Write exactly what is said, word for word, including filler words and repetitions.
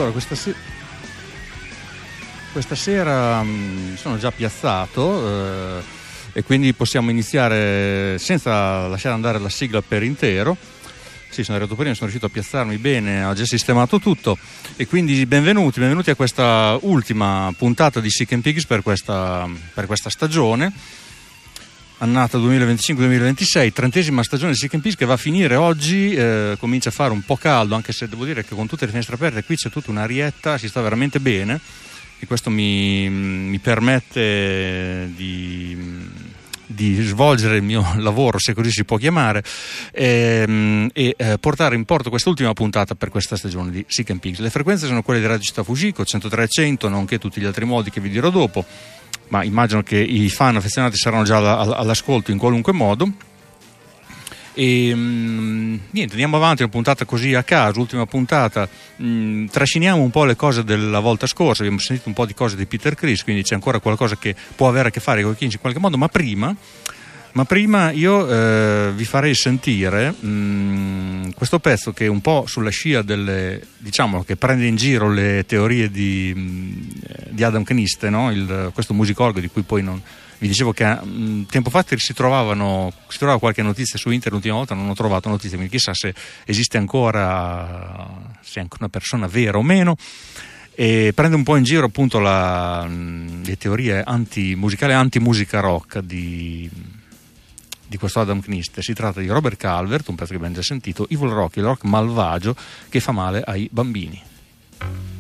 Allora, questa, se- questa sera mh, sono già piazzato eh, e quindi possiamo iniziare senza lasciare andare la sigla per intero. Sì, sono arrivato prima, sono riuscito a piazzarmi bene, ho già sistemato tutto e quindi benvenuti, benvenuti a questa ultima puntata di Sick and Pigs per questa, per questa stagione, annata duemilaventicinque duemilaventisei, trentesima stagione di Sick and Pigs che va a finire oggi. Eh, comincia a fare un po' caldo, anche se devo dire che con tutte le finestre aperte qui c'è tutta un'arietta, si sta veramente bene e questo mi, mi permette di... di svolgere il mio lavoro, se così si può chiamare, ehm, e eh, portare in porto quest'ultima puntata per questa stagione di Sick and Pigs. Le frequenze sono quelle di Radio Città Fujiko centotré e cento, nonché tutti gli altri modi che vi dirò dopo, ma immagino che i fan affezionati saranno già all'ascolto in qualunque modo. E mh, niente, andiamo avanti, una puntata così a caso, ultima puntata. Mh, trasciniamo un po' le cose della volta scorsa, abbiamo sentito un po' di cose di Peter Criss, quindi c'è ancora qualcosa che può avere a che fare con i Kinks in qualche modo, ma prima ma prima io eh, vi farei sentire mh, questo pezzo che è un po' sulla scia delle, diciamo, che prende in giro le teorie di, mh, di Adam Kniste, no? Il, questo musicologo di cui poi non vi dicevo che mh, tempo fa si trovavano si trovava qualche notizia su internet, l'ultima volta non ho trovato notizie, quindi chissà se esiste ancora, se è anche una persona vera o meno, e prende un po' in giro appunto la, mh, le teorie anti-musicali, anti-musica rock di, di questo Adam Kniste. Si tratta di Robert Calvert, un pezzo che abbiamo già sentito, Evil Rock, il rock malvagio che fa male ai bambini.